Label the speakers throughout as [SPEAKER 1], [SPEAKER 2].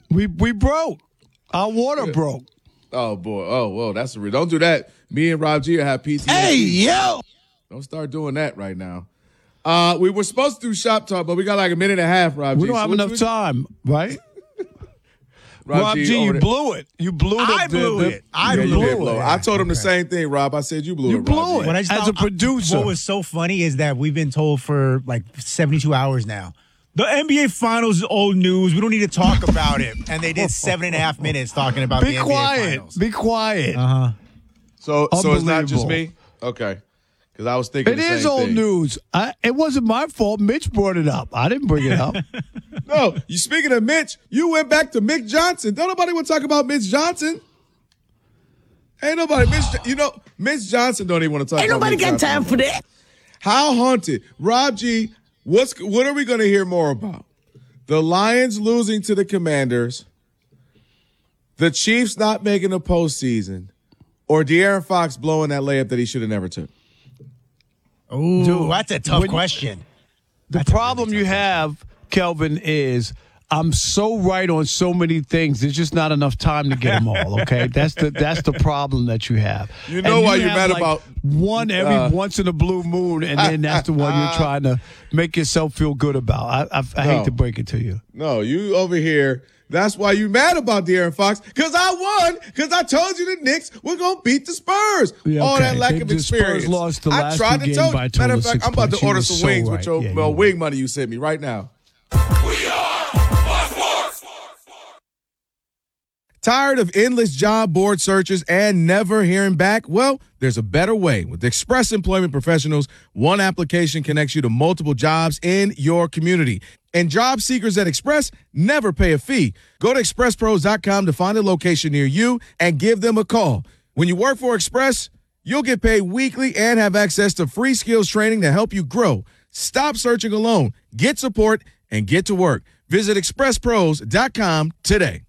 [SPEAKER 1] We broke. Our water broke.
[SPEAKER 2] Oh, boy. Oh, whoa. That's a real. Don't do that. Me and Rob G have PTSD.
[SPEAKER 1] Hey, yo.
[SPEAKER 2] Don't start doing that right now. We were supposed to do shop talk, but we got like a minute and a half, Rob G.
[SPEAKER 1] We don't have enough time, right? Rob G, you blew it. You blew it.
[SPEAKER 3] I blew it.
[SPEAKER 2] I blew it. I told him the same thing, Rob. I said you blew it.
[SPEAKER 1] You blew it. As a producer.
[SPEAKER 3] What was so funny is that we've been told for like 72 hours now, the NBA Finals is old news. We don't need to talk about it. And they did 7.5 minutes talking about the NBA Finals.
[SPEAKER 1] Be quiet.
[SPEAKER 3] Uh-huh.
[SPEAKER 2] So it's not just me? Okay. Because I was thinking
[SPEAKER 1] it is old news. It wasn't my fault. Mitch brought it up. I didn't bring it up.
[SPEAKER 2] No, you speaking of Mitch, you went back to Mick Johnson. Don't nobody want to talk about Mitch Johnson. Ain't nobody. Mitch Johnson don't even want to talk about
[SPEAKER 1] Ain't nobody got time for that.
[SPEAKER 2] How haunted. Rob G, what are we going to hear more about? The Lions losing to the Commanders, the Chiefs not making the postseason, or De'Aaron Fox blowing that layup that he should have never took?
[SPEAKER 3] Ooh, dude, that's a tough question.
[SPEAKER 1] The problem you have, Kelvin, is I'm so right on so many things. There's just not enough time to get them all. Okay, that's the problem that you have.
[SPEAKER 2] You know why you're mad about
[SPEAKER 1] one every once in a blue moon, and then that's the one you're trying to make yourself feel good about. I hate to break it to you.
[SPEAKER 2] No, you over here. That's why you mad about De'Aaron Fox, because I won, because I told you the Knicks were going to beat the Spurs.
[SPEAKER 1] Yeah,
[SPEAKER 2] all that lack of experience.
[SPEAKER 1] Spurs lost the last
[SPEAKER 2] I tried to tell you. Matter of fact, I'm about to order some wings with your wing money you sent me right now.
[SPEAKER 4] We are Fox.
[SPEAKER 2] Tired of endless job board searches and never hearing back? Well, there's a better way. With Express Employment Professionals, one application connects you to multiple jobs in your community. And job seekers at Express never pay a fee. Go to expresspros.com to find a location near you and give them a call. When you work for Express, you'll get paid weekly and have access to free skills training to help you grow. Stop searching alone. Get support and get to work. Visit expresspros.com today.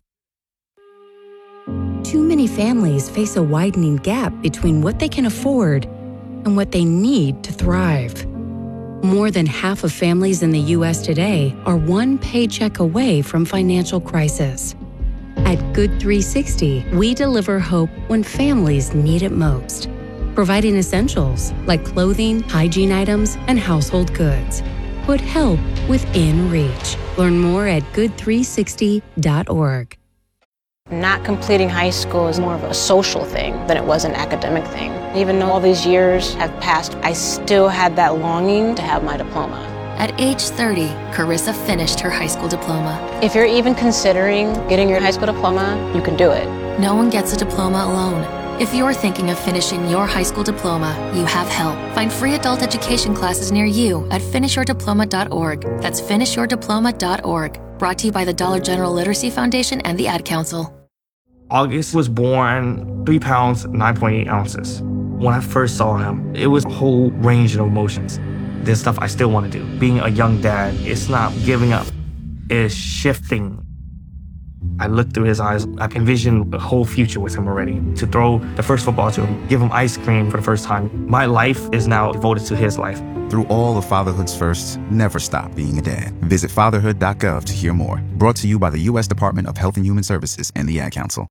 [SPEAKER 5] Too many families face a widening gap between what they can afford and what they need to thrive. More than half of families in the U.S. today are one paycheck away from financial crisis. At Good 360, we deliver hope when families need it most, providing essentials like clothing, hygiene items, and household goods. Put help within reach. Learn more at good360.org.
[SPEAKER 6] Not completing high school is more of a social thing than it was an academic thing. Even though all these years have passed, I still had that longing to have my diploma.
[SPEAKER 7] At age 30, Carissa finished her high school diploma.
[SPEAKER 6] If you're even considering getting your high school diploma, you can do it.
[SPEAKER 7] No one gets a diploma alone. If you're thinking of finishing your high school diploma, you have help. Find free adult education classes near you at finishyourdiploma.org. That's finishyourdiploma.org. Brought to you by the Dollar General Literacy Foundation and the Ad Council.
[SPEAKER 8] August was born 3 pounds, 9.8 ounces. When I first saw him, it was a whole range of emotions. There's stuff I still want to do. Being a young dad, it's not giving up. It's shifting. I looked through his eyes. I envisioned a whole future with him already. To throw the first football to him, give him ice cream for the first time. My life is now devoted to his life.
[SPEAKER 9] Through all of fatherhood's firsts, never stop being a dad. Visit fatherhood.gov to hear more. Brought to you by the U.S. Department of Health and Human Services and the Ad Council.